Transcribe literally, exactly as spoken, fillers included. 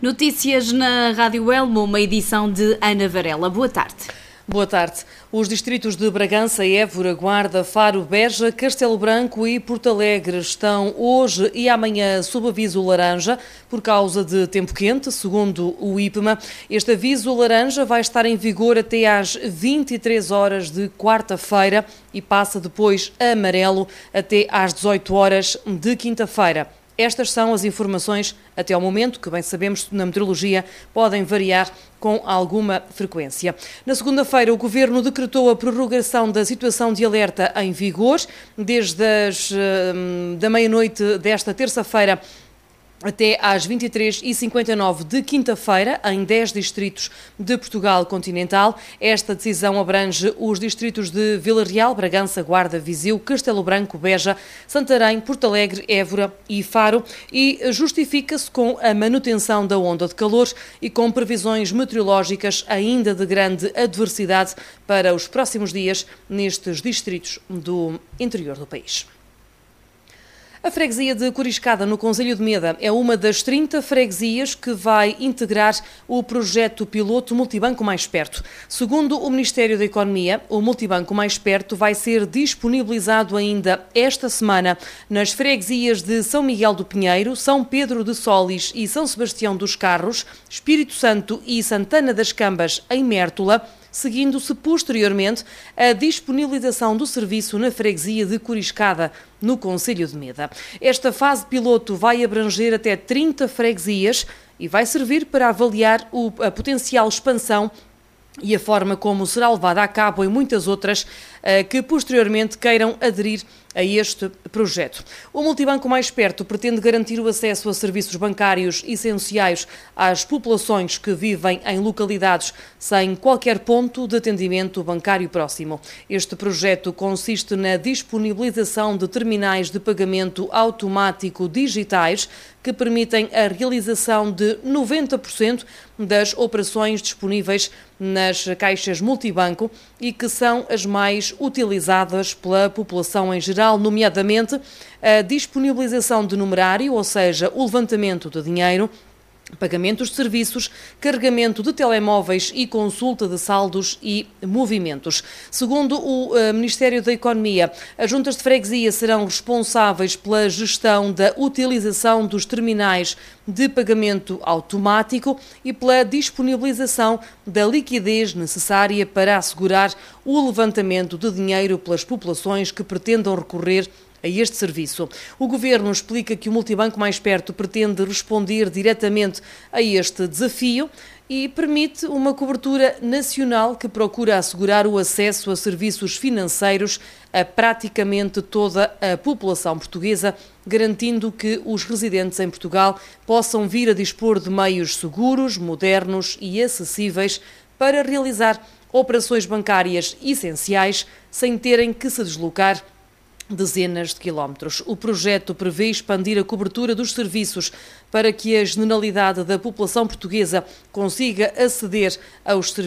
Notícias na Rádio Elmo, uma edição de Ana Varela. Boa tarde. Boa tarde. Os distritos de Bragança, Évora, Guarda, Faro, Beja, Castelo Branco e Porto Alegre estão hoje e amanhã sob aviso laranja por causa de tempo quente, segundo o IPMA. Este aviso laranja vai estar em vigor até às vinte e três horas de quarta-feira e passa depois a amarelo até às dezoito horas de quinta-feira. Estas são as informações até ao momento, que bem sabemos na meteorologia podem variar com alguma frequência. Na segunda-feira, o Governo decretou a prorrogação da situação de alerta em vigor, desde as, da meia-noite desta terça-feira até às vinte e três e cinquenta e nove de quinta-feira, em dez distritos de Portugal continental. Esta decisão abrange os distritos de Vila Real, Bragança, Guarda, Viseu, Castelo Branco, Beja, Santarém, Porto Alegre, Évora e Faro e justifica-se com a manutenção da onda de calor e com previsões meteorológicas ainda de grande adversidade para os próximos dias nestes distritos do interior do país. A freguesia de Coriscada, no concelho de Meda, é uma das trinta freguesias que vai integrar o projeto piloto Multibanco Mais Perto. Segundo o Ministério da Economia, o Multibanco Mais Perto vai ser disponibilizado ainda esta semana nas freguesias de São Miguel do Pinheiro, São Pedro de Solis e São Sebastião dos Carros, Espírito Santo e Santana das Cambas, em Mértola, seguindo-se posteriormente a disponibilização do serviço na freguesia de Coriscada, no concelho de Meda. Esta fase piloto vai abranger até trinta freguesias e vai servir para avaliar a potencial expansão e a forma como será levada a cabo em muitas outras que posteriormente queiram aderir a este projeto. O Multibanco Mais Perto pretende garantir o acesso a serviços bancários essenciais às populações que vivem em localidades sem qualquer ponto de atendimento bancário próximo. Este projeto consiste na disponibilização de terminais de pagamento automático digitais que permitem a realização de noventa por cento das operações disponíveis nas caixas multibanco e que são as mais utilizadas pela população em geral, nomeadamente a disponibilização de numerário, ou seja, o levantamento de dinheiro, pagamentos de serviços, carregamento de telemóveis e consulta de saldos e movimentos. Segundo o uh, Ministério da Economia, as juntas de freguesia serão responsáveis pela gestão da utilização dos terminais de pagamento automático e pela disponibilização da liquidez necessária para assegurar o levantamento de dinheiro pelas populações que pretendam recorrer a este serviço. O Governo explica que o Multibanco Mais Perto pretende responder diretamente a este desafio e permite uma cobertura nacional que procura assegurar o acesso a serviços financeiros a praticamente toda a população portuguesa, garantindo que os residentes em Portugal possam vir a dispor de meios seguros, modernos e acessíveis para realizar operações bancárias essenciais sem terem que se deslocar dezenas de quilómetros. O projeto prevê expandir a cobertura dos serviços para que a generalidade da população portuguesa consiga aceder aos serviços